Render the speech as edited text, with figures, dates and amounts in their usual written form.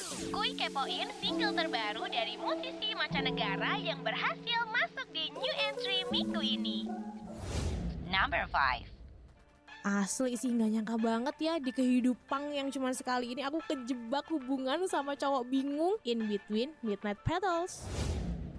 Kuy kepoin single terbaru dari musisi mancanegara yang berhasil masuk di new entry minggu ini. Number 5. Asli sih gak nyangka banget ya di kehidupan yang cuma sekali ini aku kejebak hubungan sama cowok bingung In Between Midnight Petals.